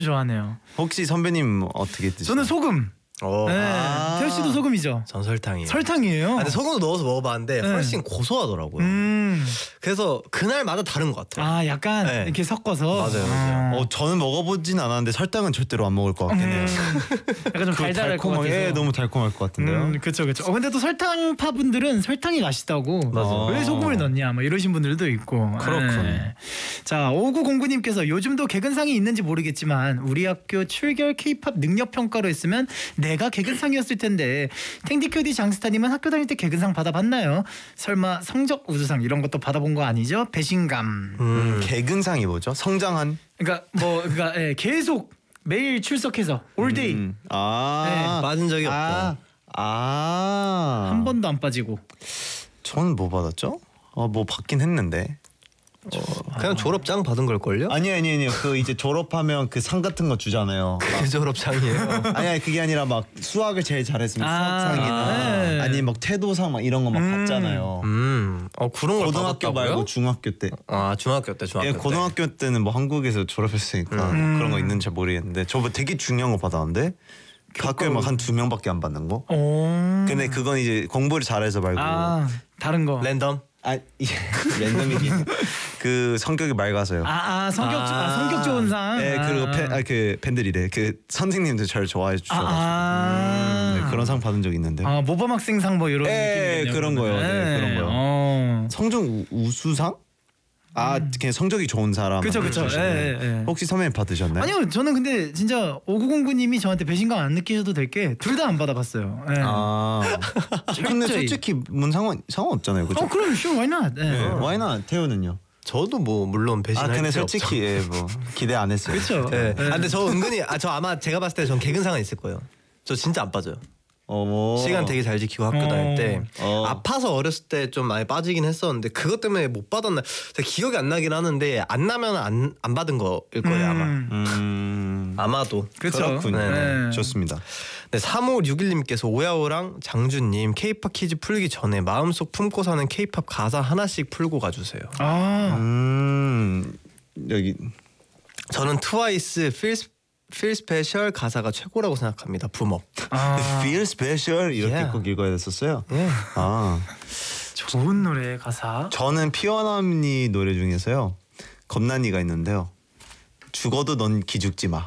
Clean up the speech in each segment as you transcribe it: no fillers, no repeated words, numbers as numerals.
좋아하네요. 혹시 선배님 어떻게 드시나요? 저는 소금. 네. 태호 씨도 소금이죠? 전 설탕이에요. 설탕이에요? 근데 소금도 넣어서 먹어봤는데 훨씬 고소하더라고요. 그래서 그날마다 다른 것 같아요. 아 약간 이렇게 섞어서. 맞아요. 저는 먹어보진 않았는데 설탕은 절대로 안 먹을 것 같긴 해요. 약간 좀 달달할 것 같아서. 너무 달콤할 것 같은데요. 그렇죠. 근데 또 설탕파 분들은 설탕이 맛있다고. 맞아요. 왜 소금을 넣냐 뭐 이러신 분들도 있고. 그렇군. 자 5909님께서 요즘도 개근상이 있는지 모르겠지만 우리 학교 출결 K-팝 능력 평가로 했으면 내가 개근상이었을 텐데 탱디큐디 장스타님은 학교 다닐 때 개근상 받아봤나요? 설마 성적 우수상 이런 것도 받아본 거 아니죠? 배신감. 개근상이 뭐죠? 성장한? 그러니까 계속 매일 출석해서 올데이. 빠진 적이 없다. 한 번도 안 빠지고. 저는 뭐 받았죠? 뭐 받긴 했는데. 그냥 졸업장 받은 걸걸요? 아니요. 그 이제 졸업하면 그 상 같은 거 주잖아요. 그 졸업장이에요. 아니 그게 아니라 막 수학을 제일 잘했으면 수학상이나 아니 막 태도상 막 이런 거 막 받잖아요. 그런 걸 고등학교 받았다고요? 말고 중학교 때. 중학교 때. 고등학교 때는 뭐 한국에서 졸업했으니까 그런 거 있는지 잘 모르겠는데 저 뭐 되게 중요한 거 받았는데 학교에 막 한 2명밖에 안 받는 거. 근데 그건 이제 공부를 잘해서 말고 다른 거. 랜덤? 이게 랜덤이긴. 그 성격이 맑아서요. 성격 좋은 상. 네, 그리고 그 팬들이래. 그 선생님들 잘 좋아해 주셔가지고 그런 상 받은 적 있는데. 모범 학생상 뭐 이런 느낌이겠네요. 그런 거요. 그런 거요. 성적 우수상? 그냥 성적이 좋은 사람. 그렇죠. 혹시 선배님 받으셨나요? 아니요, 저는 근데 진짜 5909님이 저한테 배신감 안 느끼셔도 될 게 둘 다 안 받아봤어요. 근데 솔직히 뭔 상관없잖아요, 그죠? 그럼 sure, why not? why not? 태우는요? 저도 뭐 물론 배신할 근데 필요 솔직히 뭐 기대 안 했어요. 그렇죠. 근데 저 은근히 저 아마 제가 봤을 때 전 개근상은 있을 거예요. 저 진짜 안 빠져요. 시간 되게 잘 지키고 학교 다닐 때 아파서 어렸을 때 좀 많이 빠지긴 했었는데 그것 때문에 못 받았나 제가 기억이 안 나긴 하는데 안 나면 안 받은 거일 거예요 아마. 아마도. 그렇군요. 네. 좋습니다. 네, 3561님께서 오야오랑 장준님 K-팝 퀴즈 풀기 전에 마음속 품고 사는 K-팝 가사 하나씩 풀고 가주세요. 여기 저는 트와이스 Feel Special 가사가 최고라고 생각합니다. 붐업. Feel Special 이렇게 꼭 읽어야 됐었어요. 좋은 노래 가사. 저는 피어나니 노래 중에서요 겁난이가 있는데요. 죽어도 넌 기죽지 마.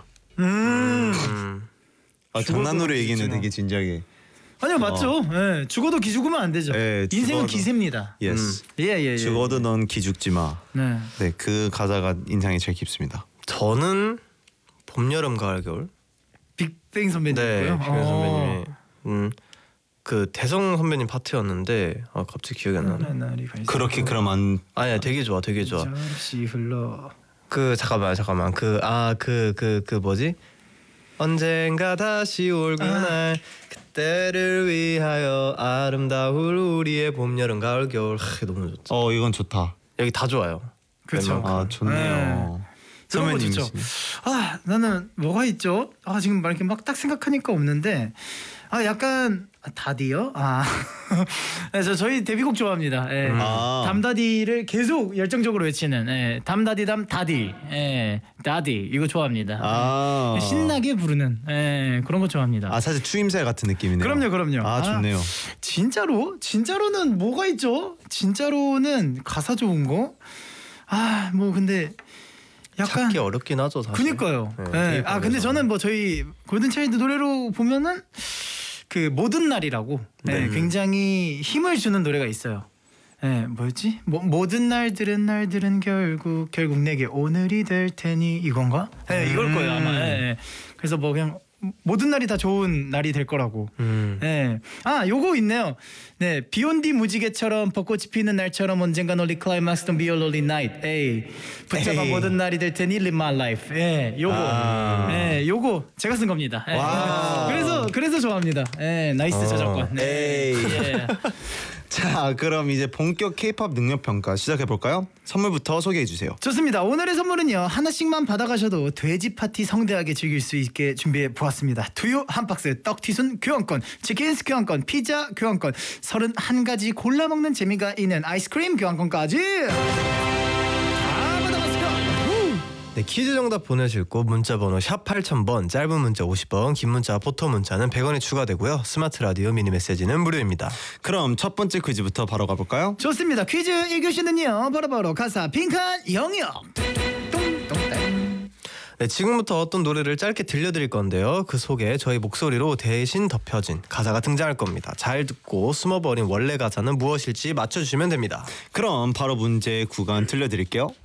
장난으로 얘기는 되게 진지하게. 아니요 맞죠. 죽어도 기죽으면 안 되죠. 인생은 기세입니다. Yes. 예. 죽어도 넌 기죽지 마. 네, 그 가사가 인상이 제일 깊습니다. 저는 봄, 여름, 가을, 겨울. 빅뱅 선배님이고요. 네, 빅뱅 선배님의 그 대성 선배님 파트였는데 갑자기 기억이 안 나네. 그렇게 그럼 안 아니야 되게 좋아. 잠시 흘러. 잠깐만 그 뭐지? 언젠가 다시 올 그날 그때를 위하여 아름다울 우리의 봄, 여름, 가을, 겨울. 너무 좋죠. 이건 좋다. 여기 다 좋아요. 그렇죠. 좋네요. 선배님 좋죠. 나는 뭐가 있죠? 지금 막 이렇게 막 딱 생각하니까 없는데 약간 다디요? 저희 데뷔곡 좋아합니다. 담다디를 계속 열정적으로 외치는 담다디담 다디. 다디 이거 좋아합니다. 신나게 부르는 그런 거 좋아합니다. 사실 추임새 같은 느낌이네요. 그럼요. 좋네요. 진짜로는 뭐가 있죠? 진짜로는 가사 좋은 거? 뭐 근데 약간 찾기 어렵긴 하죠 사실. 그니까요. 근데 저는 뭐 저희 골든차일드 노래로 보면은 그 모든 날이라고 굉장히 힘을 주는 노래가 있어요. 뭐였지? 모든 날들은 결국 내게 오늘이 될 테니 이건가? 이걸 거예요 아마. 그래서 뭐 그냥 모든 날이 다 좋은 날이 될 거라고. 요거 있네요. 비온디 무지개처럼 벚꽃이 피는 날처럼 언젠간 only climax don't be a lonely night. 붙잡아 모든 날이 될 테니 live my life. 요거 제가 쓴 겁니다. 그래서 좋아합니다. 나이스 저작권. 자, 그럼 이제 본격 K-팝 능력 평가 시작해 볼까요? 선물부터 소개해 주세요. 좋습니다. 오늘의 선물은요 하나씩만 받아가셔도 돼지 파티 성대하게 즐길 수 있게 준비해 보았습니다. 두유 한 박스, 떡튀순 교환권, 치킨 교환권, 피자 교환권, 31가지 골라 먹는 재미가 있는 아이스크림 교환권까지 다 받아가세요. 네, 퀴즈 정답 보내실 곳 문자번호 샵 8000번, 짧은 문자 50원, 긴 문자 포토 문자는 100원이 추가되고요. 스마트 라디오 미니 메시지는 무료입니다. 그럼 첫 번째 퀴즈부터 바로 가볼까요? 좋습니다. 퀴즈 1교시는요 바로바로 가사 빈칸 영역. 네, 지금부터 어떤 노래를 짧게 들려드릴 건데요. 그 속에 저희 목소리로 대신 덮여진 가사가 등장할 겁니다. 잘 듣고 숨어버린 원래 가사는 무엇일지 맞춰주시면 됩니다. 그럼 바로 문제 구간 들려드릴게요.